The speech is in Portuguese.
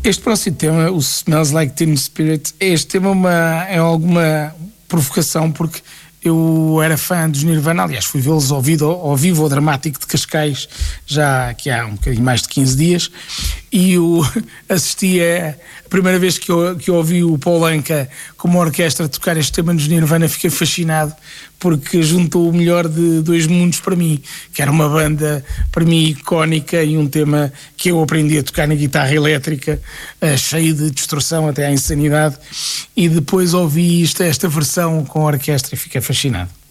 Este próximo tema, o Smells Like Teen Spirit, este tema é alguma provocação, porque eu era fã dos Nirvana, aliás fui vê-los ao vivo ao Dramático de Cascais, já que há um bocadinho mais de 15 dias, e eu assisti a primeira vez que eu ouvi o Paul Anka com uma orquestra tocar este tema dos Nirvana, fiquei fascinado, porque juntou o melhor de dois mundos para mim, que era uma banda para mim icónica e um tema que eu aprendi a tocar na guitarra elétrica, cheio de distorção até à insanidade, e depois ouvi esta versão com a orquestra e fiquei fascinado.